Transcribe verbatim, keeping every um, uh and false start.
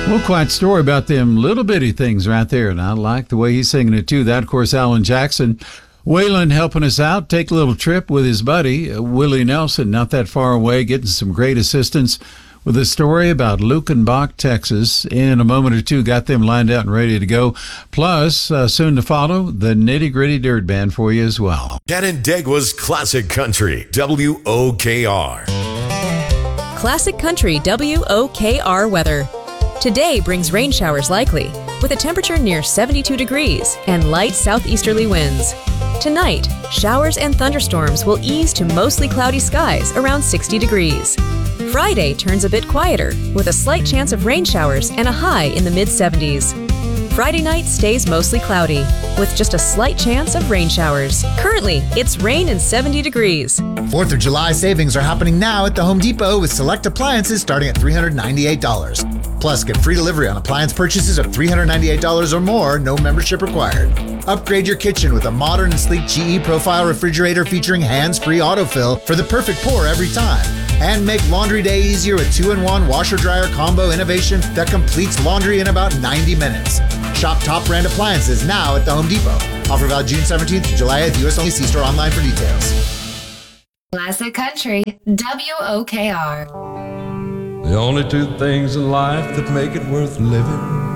Well, quite story about them little bitty things right there. And I like the way he's singing it, too. That, of course, Alan Jackson. Waylon helping us out, take a little trip with his buddy, uh, Willie Nelson, not that far away, getting some great assistance with a story about Lukenbach, Texas. In a moment or two, got them lined out and ready to go. Plus, uh, soon to follow, the Nitty Gritty Dirt Band for you as well. Canandaigua's Classic Country, W O K R. Classic Country W O K R weather. Today brings rain showers likely, with a temperature near seventy-two degrees and light southeasterly winds. Tonight, showers and thunderstorms will ease to mostly cloudy skies around sixty degrees. Friday turns a bit quieter, with a slight chance of rain showers and a high in the mid seventies. Friday night stays mostly cloudy, with just a slight chance of rain showers. Currently, it's rain and seventy degrees. fourth of July savings are happening now at the Home Depot with select appliances starting at three hundred ninety-eight dollars. Plus, get free delivery on appliance purchases of three hundred ninety-eight dollars or more, no membership required. Upgrade your kitchen with a modern and sleek G E Profile refrigerator featuring hands-free autofill for the perfect pour every time. And make laundry day easier with two in one washer-dryer combo innovation that completes laundry in about ninety minutes. Shop top brand appliances now at the Home Depot. Offer valid June seventeenth to July eighth. U S only. See store online for details. Classic Country, W O K R. The only two things in life that make it worth living: